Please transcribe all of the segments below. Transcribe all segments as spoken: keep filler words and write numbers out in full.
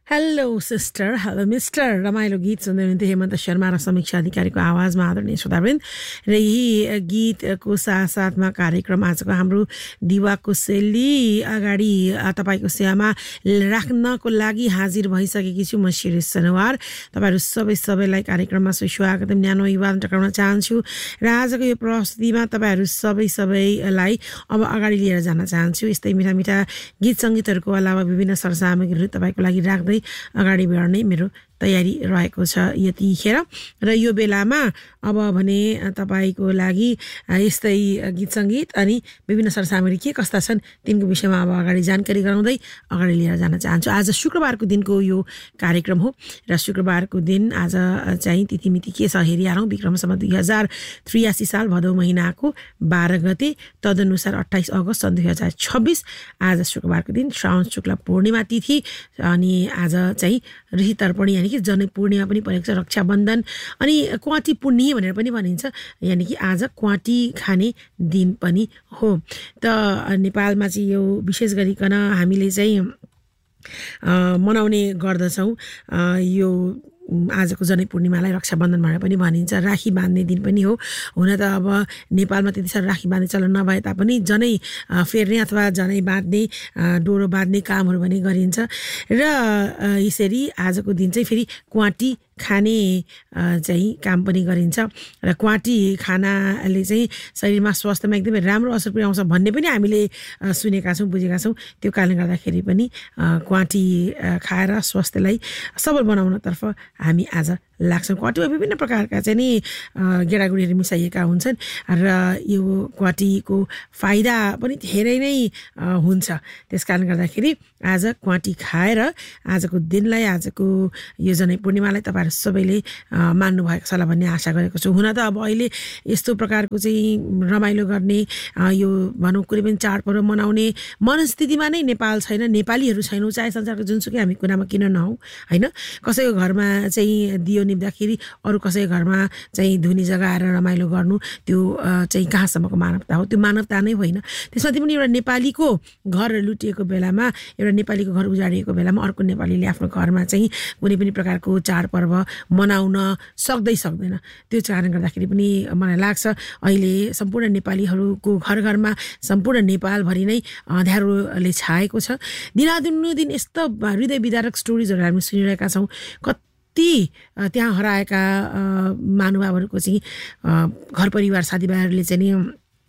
Hello sister, hello mister रमाइलो गीत सुन्दै हुनुहुन्थ्यो हेमन्त शर्मा र समीक्षा अधिकारीको आवाजमा आदरणीय श्रोतावृन्द। र यही गीतको साथसाथमा कार्यक्रम आजको हाम्रो दिवाको शैली अगाडि तपाईँको सेवामा राख्नको लागि हाजिर भइसकेकी छु म शिरिष सनवार। तपाईँहरू सबै सबैलाई कार्यक्रममा सुस्वागत न्यानो युवान टक्राउन चाहन्छु र आजको यो प्रस्तुतिमा तपाईँहरू सबै सबैलाई अब अगाडि लिएर जान चाहन्छु। यस्तै मिठा मिठा गीत सङ्गीतहरूको अलावा विभिन्न सरसामग्रीहरू तपाईँको लागि राख्दै अगाडि बढ्ने मेरो तयारी रहेको छ यतिखेर। र यो बेलामा अब भने तपाईँको लागि यस्तै गीत सङ्गीत अनि विभिन्न सरसामग्री के कस्ता छन् तिनको विषयमा अब अगाडि जानकारी गराउँदै अगाडि लिएर जान चाहन्छु। आज शुक्रबारको दिनको यो कार्यक्रम हो र शुक्रबारको दिन आज चाहिँ तिथिमिति के छ हेरिहालौँ। विक्रमसम्म दुई हजार त्रियासी साल भदौ महिनाको बाह्र गते, तदनुसार अट्ठाइस अगस्त सन् दुई हजार छब्बिस आज शुक्रबारको दिन, श्रावण शुक्ल पूर्णिमा तिथि। अनि आज चाहिँ ऋषि तर्पणी यानि कि जनै पूर्णिमा पनि परेको छ, रक्षाबन्धन अनि क्वाटी पुण्य भनेर पनि भनिन्छ, यानि कि आज क्वाटी खाने दिन पनि हो। त नेपालमा चाहिँ यो विशेष गरिकन हामीले चाहिँ मनाउने गर्दछौँ। यो आजको जनै पूर्णिमालाई रक्षाबन्धन भनेर पनि भनिन्छ, राखी बाँध्ने दिन पनि हो। हुन त अब नेपालमा त्यति साह्रो राखी बाँध्ने चलन नभए तापनि जनै फेर्ने अथवा जनै बाँध्ने डोरो बाँध्ने कामहरू पनि गरिन्छ। र यसरी आजको दिन चाहिँ फेरि क्वाटी खाने चाहिँ काम पनि गरिन्छ र क्वाटी खानाले चाहिँ शरीरमा स्वास्थ्यमा एकदमै राम्रो असर पुर्याउँछ भन्ने पनि हामीले सुनेका छौँ, बुझेका छौँ। त्यो कारणले गर्दाखेरि पनि क्वाटी खाएर स्वास्थ्यलाई सबल बनाउनतर्फ हामी आज लाग्छौँ। क्वाटीमा विभिन्न प्रकारका चाहिँ नि गेडागुडीहरू मिसाइएका हुन्छन् र यो क्वाटीको फाइदा पनि धेरै नै हुन्छ। त्यस कारणले गर्दाखेरि आज क्वाटी खाएर आजको दिनलाई, आजको यो जनै पूर्णिमालाई तपाईँहरू सबैले मान्नुभएको छ होला भन्ने आशा गरेको छु। हुन त अब अहिले यस्तो प्रकारको चाहिँ रमाइलो गर्ने यो भनौँ कुनै पनि चाडपर्व मनाउने मनस्थितिमा नै नेपाल छैन, नेपालीहरू छैनौँ। चाहे संसारको जुनसुकै हामी कुरामा किन नहौँ होइन। कसैको घरमा चाहिँ दियो निप्दाखेरि अरू कसैको घरमा चाहिँ धुनी जगाएर रमाइलो गर्नु त्यो चाहिँ कहाँसम्मको मानवता हो? त्यो मानवता नै होइन। त्यसमा पनि एउटा नेपालीको घर लुटिएको बेलामा, एउटा नेपालीको घर उजाडिएको बेलामा अर्को नेपालीले आफ्नो घरमा चाहिँ कुनै पनि प्रकारको चाडपर्व मनाउन सक्दै सक्दैन। त्यो कारणले गर्दाखेरि पनि मलाई लाग्छ अहिले सम्पूर्ण नेपालीहरूको घर घरमा, सम्पूर्ण नेपालभरि नै अँध्यारोले छाएको छ। दिनादिन यस्तो हृदय विदारक स्टोरिजहरू हामी सुनिरहेका छौँ। कति त्यहाँ हराएका महानुभावहरूको चाहिँ घर परिवार साथीभाइहरूले चाहिँ नि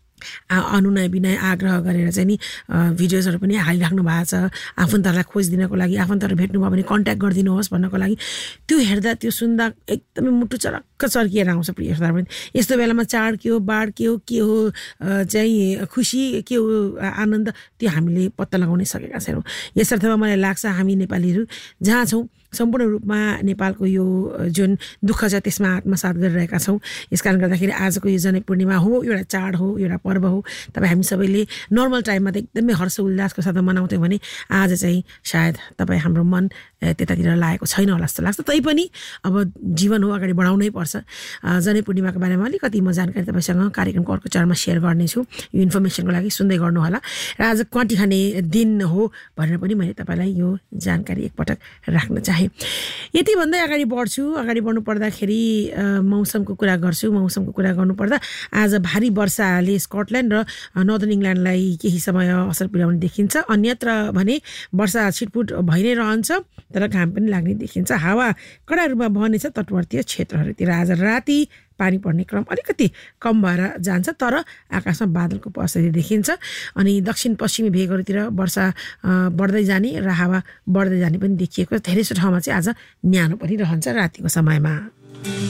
अनुनय विनय आग्रह गरेर चाहिँ नि भिडियोजहरू पनि हालिराख्नु भएको छ। आफन्तहरूलाई खोजिदिनको लागि, आफन्तहरू भेट्नुभयो भने कन्ट्याक्ट गरिदिनुहोस् भन्नको लागि। त्यो हेर्दा, त्यो सुन्दा एकदमै मुटु चरक्क चर्किएर आउँछ प्रिय श्रोतावृन्द। यस्तो बेलामा चाड के हो, बाढ के हो, के हो चाहिँ खुसी के हो, आनन्द, त्यो हामीले पत्ता लगाउनै सकेका छैनौँ। यसर्थमा मलाई लाग्छ हामी नेपालीहरू जहाँ छौँ सम्पूर्ण रूपमा नेपालको यो जुन दुःख छ त्यसमा आत्मसात गरिरहेका छौँ। यस कारण गर्दाखेरि आजको यो जनै पूर्णिमा हो, एउटा चाड हो, एउटा पर्व हो। तपाईँ हामी सबैले नर्मल टाइममा त एकदमै हर्ष उल्लासको साथमा मनाउँथ्यौँ भने आज चाहिँ सायद तपाईँ हाम्रो मन त्यतातिर लागेको छैन होला जस्तो लाग्छ। तैपनि अब जीवन हो, अगाडि बढाउनै पर्छ। जनै पूर्णिमाको बारेमा अलिकति म जानकारी तपाईँसँग कार्यक्रमको अर्को चरणमा सेयर गर्नेछु। यो इन्फर्मेसनको लागि सुन्दै गर्नुहोला। र आज क्वाटी खाने दिन हो भनेर पनि मैले तपाईँलाई यो जानकारी एकपटक राख्न चाहेँ। यति भन्दै अगाडि बढ्छु। अगाडि बढ्नु पर्दाखेरि मौसमको कुरा गर्छु। मौसमको कुरा गर्नुपर्दा आज भारी वर्षाले स्कटल्यान्ड र नर्दर्न इङ्ल्यान्डलाई केही समय असर पुर्याउने देखिन्छ। अन्यत्र भने वर्षा छिटपुट भइ नै रहन्छ तर घाम पनि लाग्ने देखिन्छ। हावा कडा रूपमा बहनेछ तटवर्तीय क्षेत्रहरूतिर। आज राति पानी पर्ने क्रम अलिकति कम भएर जान्छ तर आकाशमा बादलको उपस्थिति देखिन्छ। अनि दक्षिण पश्चिमी भेगहरूतिर वर्षा बढ्दै जाने र हावा बढ्दै जाने पनि देखिएको छ। धेरै ठाउँमा चाहिँ आज न्यानो पनि रहन्छ रातिको समयमा।